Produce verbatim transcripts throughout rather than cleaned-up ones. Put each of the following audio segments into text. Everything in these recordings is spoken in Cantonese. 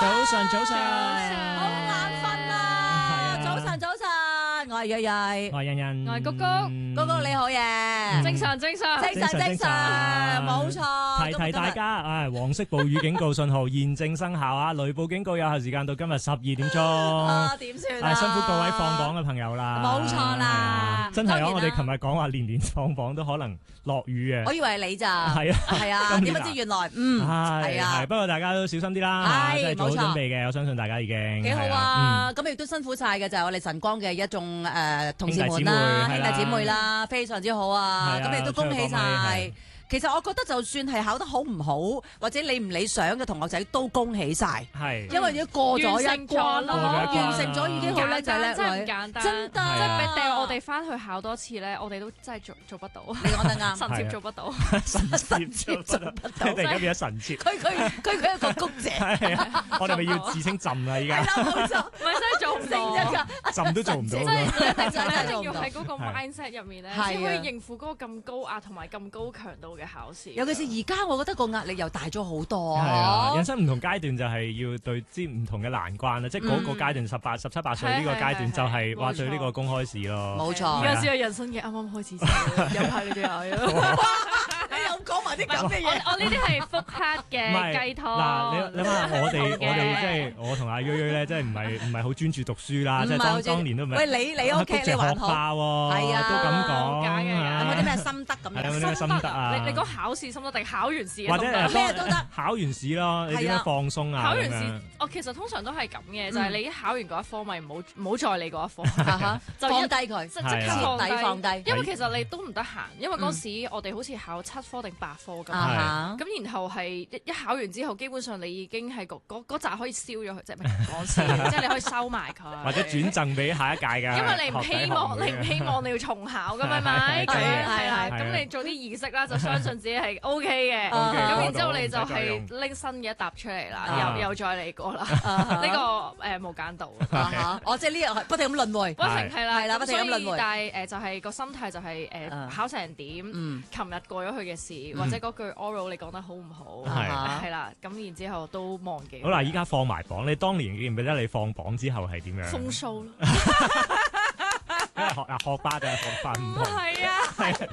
早晨，早晨， 好眼瞓啊！早晨，早晨，我係睿睿， 我係欣欣， 我係谷谷， 谷谷你好嘢， 精神精神精神精神，冇錯。 提提大家，誒，黃色暴雨警告信號現正生效啊！雷暴警告有效時間到今日十二點鐘。 啊，點算啊？ 辛苦各位放榜嘅朋友啦。 冇錯啦， 真係啊！我哋琴日講話年年放榜都可能落雨嘅。 我以為係你咋？ 係啊， 係啊，點不知原來嗯係啊。 不過大家都小心啲啦， 係真係做好冇錯準備嘅。我相信大家已經幾好啊！咁亦都辛苦晒嘅就係我哋晨光嘅一眾誒同事們啦、兄弟姊妹啦，非常之好啊！咁亦都恭喜晒。其實我覺得就算係考得好唔好，或者理唔理想嘅同學仔都恭喜晒， 係因為已經過咗一關啦，完成咗已經好叻仔叻女， 真係唔簡單， 真得即係俾掉我哋翻去考多次咧，我哋都真係做做不到。 你講得啱， 神接做不到， 神接做不到，突然間變咗神接。 佢佢佢佢一個谷姐， 我哋咪要自稱朕啦，依家。 係啦，冇錯， 唔係真係做唔到， 朕都做唔到。 即係一定真係要喺嗰個 mindset 入面咧，先可以應付嗰個咁高壓同埋咁高強度嘅考試。 尤其是而家，我覺得個壓力又大咗好多。 係啊，人生唔同階段就係要對知唔同嘅難關啦，即係嗰個階段十八、十七八歲呢個階段就係話對呢個公開試咯。 冇錯， 而家先係人生嘅啱啱開始啫，有排你哋有。 你又講埋啲咁嘅嘢， 我呢啲係腹黑嘅雞湯。 嗱，你諗下我哋我哋即係我同阿睿睿咧，即係唔係唔係好專注讀書啦，即係當當年都唔係。 喂，你你 OK，你還好。 係啊， 都咁講。 假嘅， 有冇啲咩心得咁樣？ 有冇啲咩心得啊？ 你你講考試心得定考完試？ 或者咩都得。 考完試咯，你點樣放鬆啊？ 考完試，我其實通常都係咁嘅，就係你一考完嗰一科，咪唔好唔好再理嗰一科，就放低佢， 即即刻放低放低。 因為其實你都唔得閒，因為嗰時我哋好似考七科定八科咁，咁然後係一一考完之後，基本上你已經係嗰嗰嗰扎可以燒咗佢，即係唔係講笑，即係你可以收埋佢， 或者轉贈俾下一屆㗎。 因為你唔希望你唔希望你要重考㗎嘛，係咪？係係，咁你做啲儀式啦，就相信自己係 O K 嘅，咁然之後你就係拎新嘅一沓出嚟啦，又又再嚟過啦，呢個誒無間道。 我即係呢樣係不停咁輪迴， 不停係啦， 係啦，不停咁輪迴。 但係誒就係個心態就係誒考成點，琴日過咗去嘅事，或者嗰句 oral 你講得好唔好，係啦，咁然之後都忘記。 好啦，依家放埋榜，你當年記唔記得你放榜之後係點樣？ 風騷咯。 因為學啊學霸就係學霸唔同。 係啊，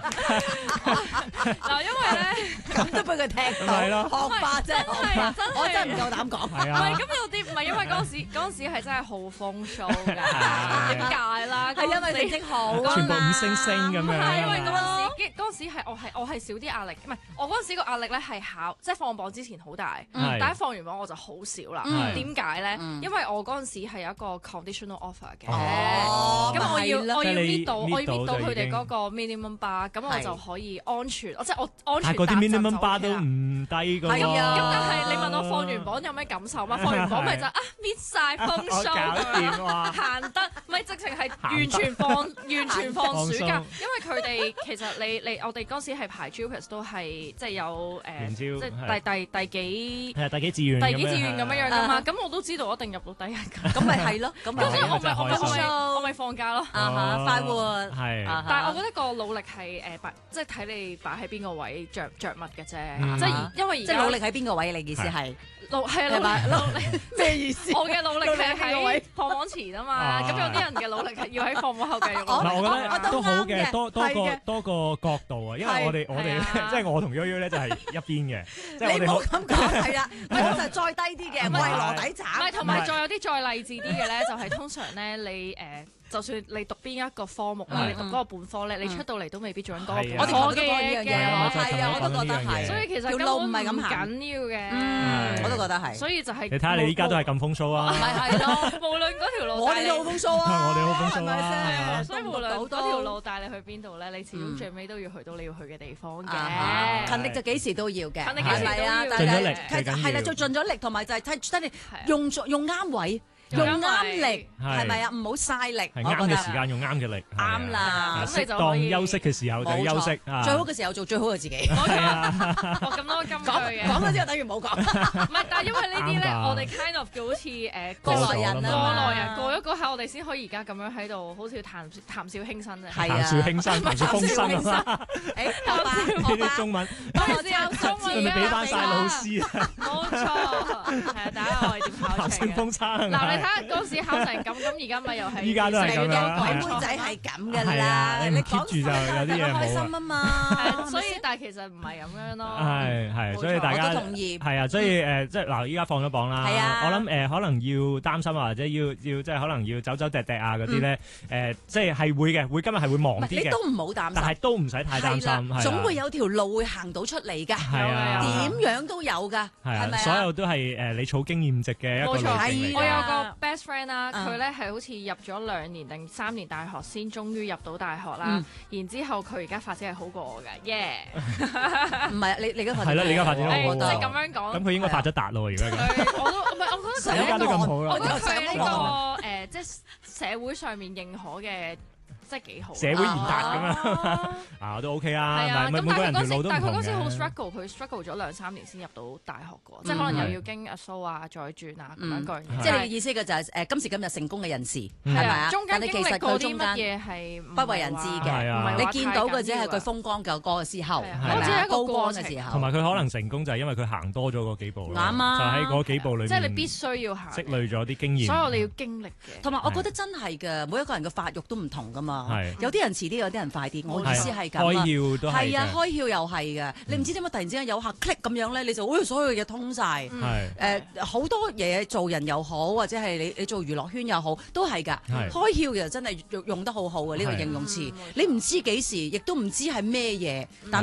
嗱，因為咧咁都俾佢踢到，學霸真係，我真係唔夠膽講。 唔係咁有啲唔係因為嗰時嗰陣時係真係好風騷㗎，點解啦？ 係因為成績好， 全部五星星咁樣。 係因為嗰陣時嗰陣時係我係我係少啲壓力，唔係我嗰陣時個壓力咧係考即係放榜之前好大，但係放完榜我就好少啦。點解咧？因為我嗰陣時係有一個 conditional offer 嘅，咁我要。我要搣到，我要搣到佢哋嗰個 minimum bar，咁我就可以安全，即係我安全。 嗰啲 minimum bar 都唔低㗎喎。 係啊，咁但係你問我放完榜有咩感受嘛？放完榜咪就啊搣晒風騷，行得咪直情係完全放完全放暑假，因為佢哋其實你你我哋嗰時係排 JUPAS 都係即係有誒，即係第第第幾係第幾志願第幾志願咁樣樣㗎嘛？咁我都知道一定入到第一㗎。 咁咪係咯，咁咪我咪我咪我咪放假咯。 快活係， 但係我覺得個努力係誒擺，即係睇你擺喺邊個位着着乜嘅啫。即係因為而家即係努力喺邊個位？你意思係努係努努力咩意思？ 我嘅努力係喺放榜前啊嘛。咁有啲人嘅努力係要喺放榜後繼續。 嗱，我覺得都好嘅，多多個多個角度啊。因為我哋我哋即係我同悠悠咧就係一邊嘅。 你唔好咁講係啦，我就再低啲嘅，我係籮底橙。 唔係，同埋再有啲再勵志啲嘅咧，就係通常咧你誒。就算你讀邊一個科目啦，你讀嗰個本科咧，你出到嚟都未必做緊嗰個本科嘅嘢嘅， 係啊，我都覺得係。 所以其實條路唔係咁緊要嘅， 我都覺得係。 所以就係你睇下你依家都係咁風騷啊！ 咪係咯， 無論嗰條路， 我哋都好風騷啊！ 我哋好風騷啊！ 係咪先？ 所以無論嗰條路帶你去邊度咧，你始終最尾都要去到你要去嘅地方嘅。 勤力就幾時都要嘅， 勤力幾時都要。 盡咗力， 係啦，就盡咗力，同埋就係睇睇你用用啱位。 用啱力係咪啊？唔好嘥力， 係啱嘅時間用啱嘅力， 啱啦。 咁你就當休息嘅時候就休息， 最好嘅時候做最好嘅自己。 冇錯，我咁多金句嘅。 講咗之後等於冇講。 唔係，但係因為呢啲咧，我哋 kind of 叫好似誒過來人啊， 過來人過咗嗰下，我哋先可以而家咁樣喺度，好似談談笑輕身啫。 係啊， 談笑輕身，談笑風生啊！ 誒，學霸， 呢啲中文， 幫我啲中文， 係咪俾翻晒老師啊？ 冇錯，係啊，大家我哋點考談笑情風生。 嗱，你睇下嗰時考成咁，咁而家咪又係依家都係咁樣， 鬼妹仔係咁㗎啦。 你 keep 住就有啲嘢開心啊嘛。 所以但係其實唔係咁樣咯。 係係，所以大家我都同意。 係啊，所以誒，即係嗱，依家放咗榜啦。 係啊。 我諗誒，可能要擔心啊，或者要要即係可能要走走趯趯啊嗰啲咧，誒，即係係會嘅，會今日係會忙啲嘅。 你都唔好擔心， 但係都唔使太擔心， 總會有條路會行到出嚟㗎。 係啊， 點樣都有㗎，係咪啊？ 所有都係誒你儲經驗值嘅一個路徑嚟。 我有個 best friend 啦，佢咧係好似入咗兩年定三年大學先，終於入到大學啦。然之後佢而家發展係好過我嘅，耶！ 唔係你你而家發展係啦，你而家發展得好好。 即係咁樣講。 咁佢應該發咗達咯，而家。 我都唔係，我覺得而家都咁好啦。 我覺得佢呢個誒，即係社會上面認可嘅。真係幾好， 社會賢達咁樣啊都 OK 啊， 係啊，咁每個人條路都唔同嘅。 但係佢嗰時好 struggle，佢 struggle 咗兩三年先入到大學嘅，即係可能又要經阿蘇啊再轉啊咁樣樣。 即係你嘅意思嘅就係誒今時今日成功嘅人士係咪啊？ 中間經歷過啲乜嘢係不為人知嘅，你見到嘅只係佢風光嘅嗰個時候， 我只係一個過程嘅時候。 同埋佢可能成功就係因為佢行多咗嗰幾步咯， 啱啊！ 就喺嗰幾步裏面， 即係你必須要行， 積累咗啲經驗。 所以我哋要經歷嘅。 同埋我覺得真係嘅，每一個人嘅發育都唔同噶嘛，有啲人遲啲，有啲人快啲。我意思係咁啊， 開竅都係係啊，開竅又係嘅。你唔知點解突然之間有下 click 咁樣咧，你就誒所有嘢通晒。誒好多嘢做人又好，或者係你你做娛樂圈又好，都係㗎。開竅其實真係用用得好好嘅呢個形容詞。你唔知幾時，亦都唔知係咩嘢，但